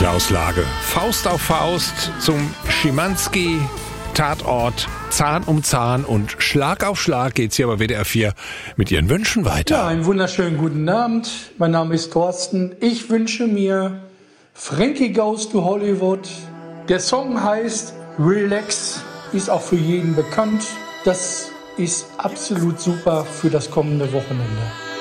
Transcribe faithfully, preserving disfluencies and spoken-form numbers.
Klaus Lage. Faust auf Faust zum Schimanski Tatort Zahn um Zahn und Schlag auf Schlag geht's hier bei W D R vier mit Ihren Wünschen weiter. Ja, einen wunderschönen guten Abend. Mein Name ist Thorsten. Ich wünsche mir Frankie Goes to Hollywood. Der Song heißt Relax, ist auch für jeden bekannt. Das ist absolut super für das kommende Wochenende.